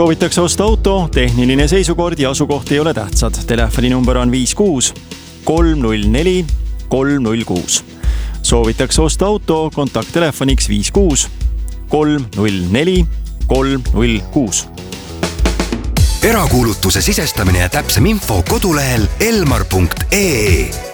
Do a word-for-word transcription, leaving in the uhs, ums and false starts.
Soovitakse osta auto, tehniline seisukord ja asukoht ei ole tähtsad. Telefoninumber on viis kuus kolm null neli kolm null kuus. Soovitakse osta auto, kontakttelefoniks viis kuus kolm null neli kolm null kuus. Erakuulutuse sisestamine ja täpsem info kodulehel elmar punkt ee.